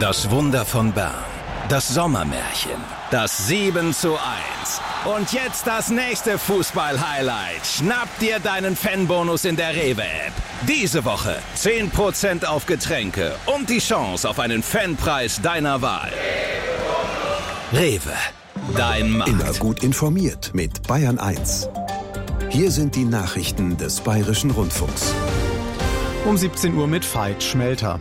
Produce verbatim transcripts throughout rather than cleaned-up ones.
Das Wunder von Bern. Das Sommermärchen. Das sieben zu eins. Und jetzt das nächste Fußball-Highlight. Schnapp dir deinen Fanbonus in der Rewe-App. Diese Woche zehn Prozent auf Getränke und die Chance auf einen Fanpreis deiner Wahl. Rewe. Dein Markt. Immer gut informiert mit Bayern eins. Hier sind die Nachrichten des Bayerischen Rundfunks. Um siebzehn Uhr mit Veit Schmelter.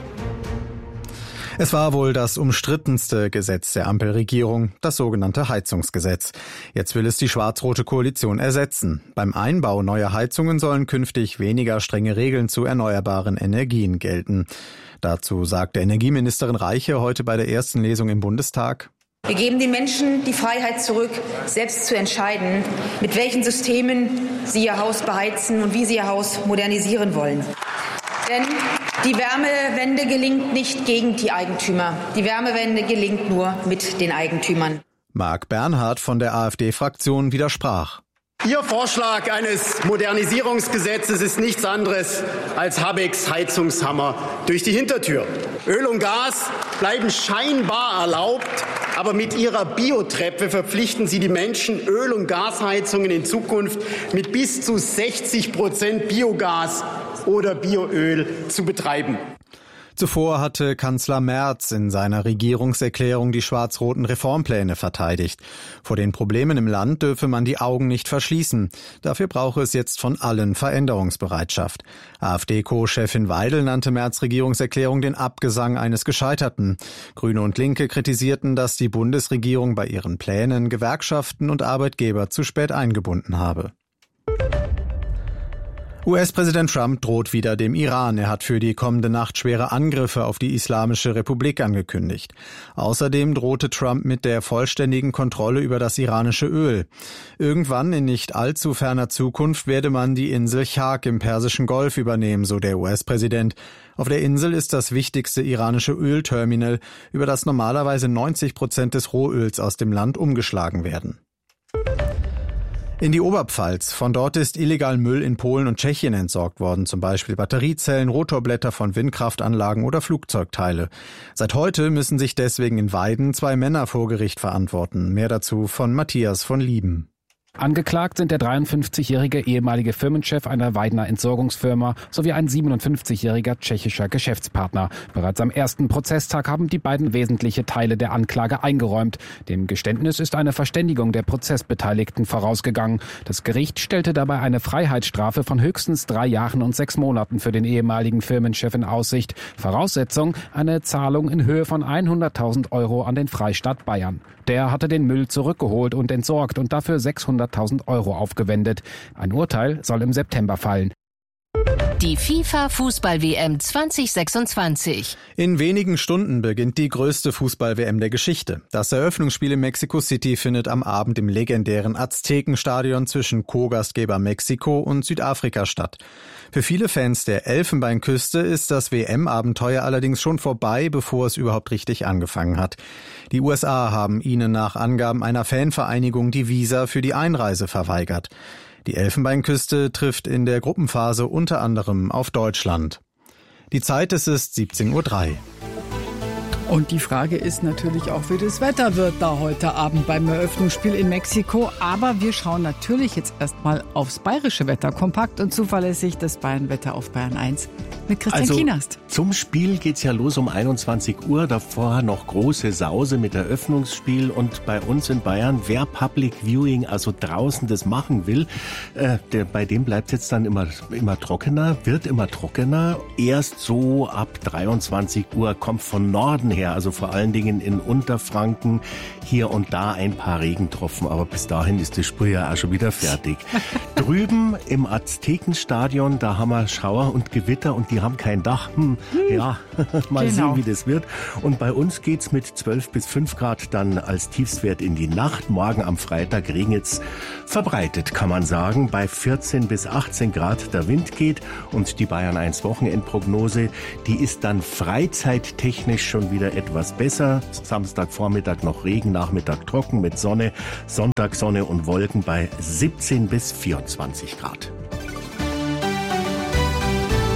Es war wohl das umstrittenste Gesetz der Ampelregierung, das sogenannte Heizungsgesetz. Jetzt will es die schwarz-rote Koalition ersetzen. Beim Einbau neuer Heizungen sollen künftig weniger strenge Regeln zu erneuerbaren Energien gelten. Dazu sagte Energieministerin Reiche heute bei der ersten Lesung im Bundestag: Wir geben den Menschen die Freiheit zurück, selbst zu entscheiden, mit welchen Systemen sie ihr Haus beheizen und wie sie ihr Haus modernisieren wollen. Denn die Wärmewende gelingt nicht gegen die Eigentümer. Die Wärmewende gelingt nur mit den Eigentümern. Marc Bernhard von der AfD-Fraktion widersprach. Ihr Vorschlag eines Modernisierungsgesetzes ist nichts anderes als Habecks Heizungshammer durch die Hintertür. Öl und Gas bleiben scheinbar erlaubt, aber mit ihrer Biotreppe verpflichten sie die Menschen, Öl- und Gasheizungen in Zukunft mit bis zu sechzig Prozent Biogas oder Bioöl zu betreiben. Zuvor hatte Kanzler Merz in seiner Regierungserklärung die schwarz-roten Reformpläne verteidigt. Vor den Problemen im Land dürfe man die Augen nicht verschließen. Dafür brauche es jetzt von allen Veränderungsbereitschaft. AfD-Co-Chefin Weidel nannte Merz' Regierungserklärung den Abgesang eines Gescheiterten. Grüne und Linke kritisierten, dass die Bundesregierung bei ihren Plänen Gewerkschaften und Arbeitgeber zu spät eingebunden habe. U S-Präsident Trump droht wieder dem Iran. Er hat für die kommende Nacht schwere Angriffe auf die Islamische Republik angekündigt. Außerdem drohte Trump mit der vollständigen Kontrolle über das iranische Öl. Irgendwann in nicht allzu ferner Zukunft werde man die Insel Chak im Persischen Golf übernehmen, so der U S-Präsident. Auf der Insel ist das wichtigste iranische Ölterminal, über das normalerweise neunzig Prozent des Rohöls aus dem Land umgeschlagen werden. In die Oberpfalz. Von dort ist illegal Müll in Polen und Tschechien entsorgt worden, zum Beispiel Batteriezellen, Rotorblätter von Windkraftanlagen oder Flugzeugteile. Seit heute müssen sich deswegen in Weiden zwei Männer vor Gericht verantworten. Mehr dazu von Matthias von Lieben. Angeklagt sind der dreiundfünfzigjährige ehemalige Firmenchef einer Weidener Entsorgungsfirma sowie ein siebenundfünfzigjähriger tschechischer Geschäftspartner. Bereits am ersten Prozesstag haben die beiden wesentliche Teile der Anklage eingeräumt. Dem Geständnis ist eine Verständigung der Prozessbeteiligten vorausgegangen. Das Gericht stellte dabei eine Freiheitsstrafe von höchstens drei Jahren und sechs Monaten für den ehemaligen Firmenchef in Aussicht. Voraussetzung: eine Zahlung in Höhe von hunderttausend Euro an den Freistaat Bayern. Der hatte den Müll zurückgeholt und entsorgt und dafür sechshunderttausend Euro aufgewendet. Ein Urteil soll im September fallen. Die FIFA-Fußball-W M zwanzig sechsundzwanzig. In wenigen Stunden beginnt die größte Fußball-W M der Geschichte. Das Eröffnungsspiel in Mexico City findet am Abend im legendären Aztekenstadion zwischen Co-Gastgeber Mexiko und Südafrika statt. Für viele Fans der Elfenbeinküste ist das W M-Abenteuer allerdings schon vorbei, bevor es überhaupt richtig angefangen hat. Die U S A haben ihnen nach Angaben einer Fanvereinigung die Visa für die Einreise verweigert. Die Elfenbeinküste trifft in der Gruppenphase unter anderem auf Deutschland. Die Zeit ist es siebzehn Uhr drei. Und die Frage ist natürlich auch, wie das Wetter wird da heute Abend beim Eröffnungsspiel in Mexiko. Aber wir schauen natürlich jetzt erstmal aufs bayerische Wetter. Kompakt und zuverlässig das Bayernwetter auf Bayern eins mit Christian also, Kienast. Zum Spiel geht's ja los um einundzwanzig Uhr. Davor noch große Sause mit Eröffnungsspiel. Und bei uns in Bayern, wer Public Viewing, also draußen das machen will, äh, der, bei dem bleibt jetzt dann immer, immer trockener, wird immer trockener. Erst so ab dreiundzwanzig Uhr kommt von Norden her, also vor allen Dingen in Unterfranken, hier und da ein paar Regentropfen, aber bis dahin ist das Spiel ja auch schon wieder fertig. Drüben im Aztekenstadion, da haben wir Schauer und Gewitter und die haben kein Dach. Hm, ja, mal Genau. sehen, wie das wird. Und bei uns geht's mit zwölf bis fünf Grad dann als Tiefstwert in die Nacht. Morgen am Freitag regnet's verbreitet, kann man sagen. Bei vierzehn bis achtzehn Grad der Wind geht und die Bayern eins Wochenendprognose, die ist dann freizeittechnisch schon wieder etwas besser. Samstagvormittag noch Regen, Nachmittag trocken mit Sonne, Sonntag Sonne und Wolken bei siebzehn bis vierundzwanzig Grad.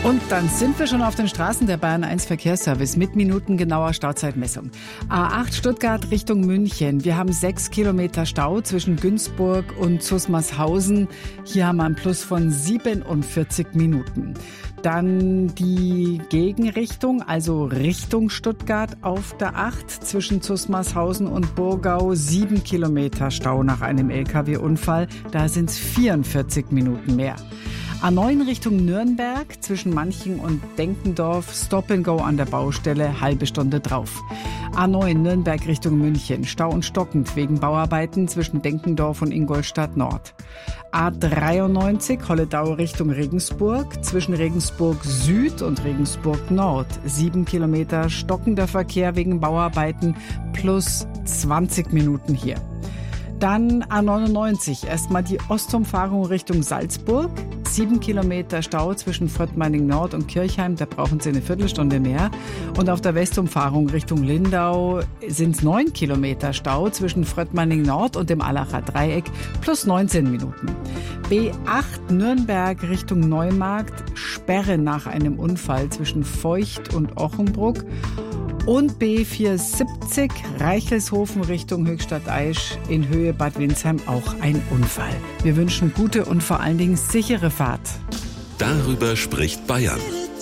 Und dann sind wir schon auf den Straßen der Bayern eins Verkehrsservice mit minutengenauer Stauzeitmessung. A acht Stuttgart Richtung München. Wir haben sechs Kilometer Stau zwischen Günzburg und Zusmarshausen. Hier haben wir einen Plus von siebenundvierzig Minuten. Dann die Gegenrichtung, also Richtung Stuttgart auf der acht zwischen Zusmarshausen und Burgau. Sieben Kilometer Stau nach einem L K W-Unfall. Da sind es vierundvierzig Minuten mehr. A neun Richtung Nürnberg, zwischen Manching und Denkendorf, Stop and Go an der Baustelle, halbe Stunde drauf. A neun Nürnberg Richtung München, Stau und stockend wegen Bauarbeiten zwischen Denkendorf und Ingolstadt Nord. A dreiundneunzig Holledau Richtung Regensburg, zwischen Regensburg Süd und Regensburg Nord. Sieben Kilometer stockender Verkehr wegen Bauarbeiten plus zwanzig Minuten hier. Dann A neunundneunzig, erstmal die Ostumfahrung Richtung Salzburg. Sieben Kilometer Stau zwischen Fröttmeining Nord und Kirchheim, da brauchen Sie eine Viertelstunde mehr. Und auf der Westumfahrung Richtung Lindau sind es neun Kilometer Stau zwischen Fröttmeining Nord und dem Allacher Dreieck plus neunzehn Minuten. B acht Nürnberg Richtung Neumarkt, Sperre nach einem Unfall zwischen Feucht und Ochenbruck. Und B vierhundertsiebzig Reichelshofen Richtung Höchstadt-Aisch in Höhe Bad Windsheim auch ein Unfall. Wir wünschen gute und vor allen Dingen sichere Fahrt. Darüber spricht Bayern.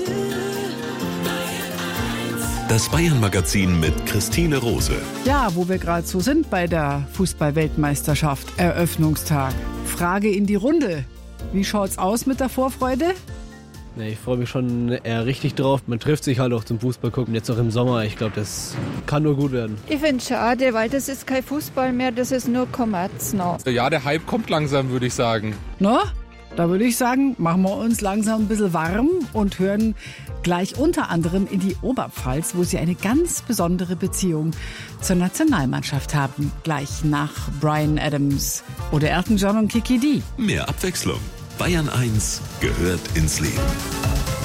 Das Bayern-Magazin mit Christine Rose. Ja, wo wir gerade so sind bei der Fußball-Weltmeisterschaft, Eröffnungstag. Frage in die Runde. Wie schaut's aus mit der Vorfreude? Ich freue mich schon eher richtig drauf. Man trifft sich halt auch zum Fußball gucken. Jetzt auch im Sommer. Ich glaube, das kann nur gut werden. Ich finde es schade, weil das ist kein Fußball mehr, das ist nur Kommerz noch. Ja, der Hype kommt langsam, würde ich sagen. Na, da würde ich sagen, machen wir uns langsam ein bisschen warm und hören gleich unter anderem in die Oberpfalz, wo sie eine ganz besondere Beziehung zur Nationalmannschaft haben. Gleich nach Bryan Adams oder Elton John und Kiki Dee. Mehr Abwechslung. Bayern eins gehört ins Leben.